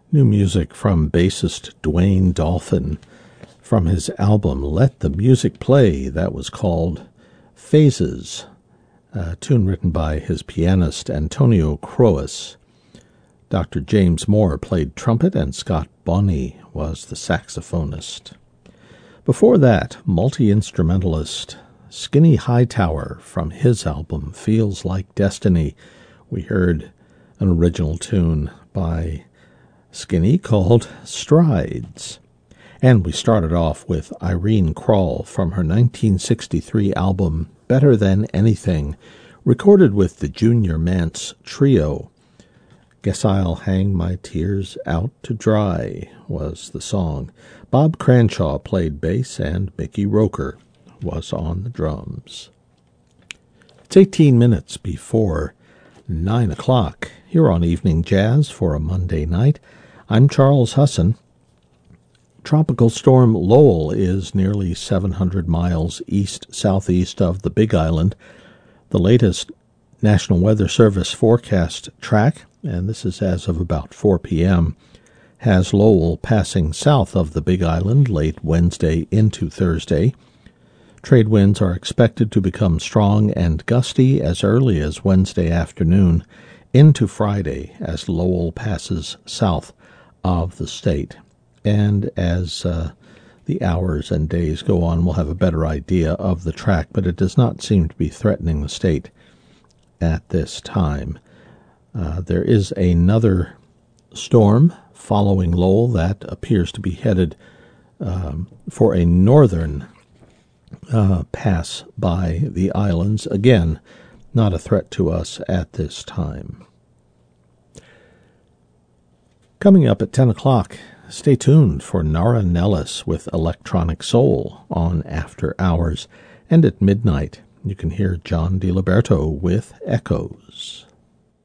New music from bassist Dwayne Dolphin from his album Let the Music Play. That was called Phases, a tune written by his pianist Antonio Croas. Dr. James Moore played trumpet and Scott Bonney was the saxophonist. Before that, multi-instrumentalist Skinny Hightower from his album Feels Like Destiny. We heard an original tune by Skinny called Strides. And we started off with Irene Krall from her 1963 album Better Than Anything, recorded with the Junior Mance Trio. Guess I'll Hang My Tears Out to Dry was the song. Bob Cranshaw played bass and Mickey Roker was on the drums. It's 18 minutes before 9 o'clock here on Evening Jazz for a Monday night. I'm Charles Husson. Tropical storm Lowell is nearly 700 miles east-southeast of the Big Island. The latest National Weather Service forecast track, and this is as of about 4 p.m., has Lowell passing south of the Big Island late Wednesday into Thursday. Trade winds are expected to become strong and gusty as early as Wednesday afternoon into Friday as Lowell passes south of the state. And as the hours and days go on, we'll have a better idea of the track, but it does not seem to be threatening the state at this time. There is another storm following Lowell that appears to be headed for a northern pass by the islands. Again, not a threat to us at this time. Coming up at 10 o'clock, stay tuned for Nara Nellis with Electronic Soul on After Hours. And at midnight, you can hear John DiLiberto with Echoes.